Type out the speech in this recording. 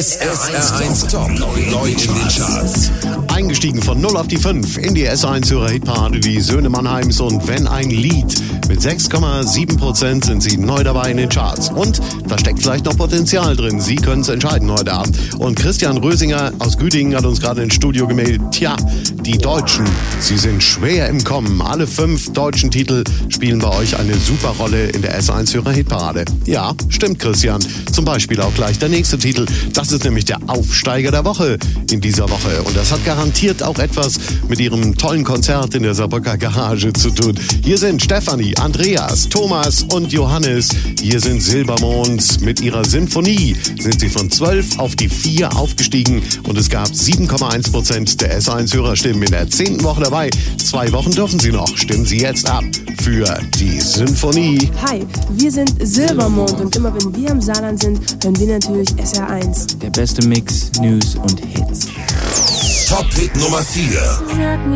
SR1 Top neu in den Charts. Eingestiegen von 0 auf die 5 in die SR1-Hörer-Hitparade, die Söhne Mannheims und Wenn ein Lied. Mit 6,7% sind sie neu dabei in den Charts. Und da steckt vielleicht noch Potenzial drin. Sie können es entscheiden heute Abend. Und Christian Rösinger aus Güdingen hat uns gerade ins Studio gemeldet. Tja, die Deutschen, sie sind schwer im Kommen. Alle 5 deutschen Titel spielen bei euch eine super Rolle in der SR1-Hörer-Hitparade. Ja, stimmt, Christian. Zum Beispiel auch gleich der nächste Titel. Das ist nämlich der Aufsteiger der Woche in dieser Woche. Und das hat garantiert auch etwas mit ihrem tollen Konzert in der Saarbrücker Garage zu tun. Hier sind Stefanie, Andreas, Thomas und Johannes. Hier sind Silbermond. Mit ihrer Sinfonie sind sie von 12 auf die 4 aufgestiegen. Und es gab 7,1% der SR1-Hörerstimmen in der 10. Woche dabei. 2 Wochen dürfen sie noch. Stimmen Sie jetzt ab für die Sinfonie. Hi, wir sind Silbermond und immer wenn wir im Saarland sind, hören wir natürlich SR1. Der beste Mix, News und Hits. Top-Hit Nummer 4.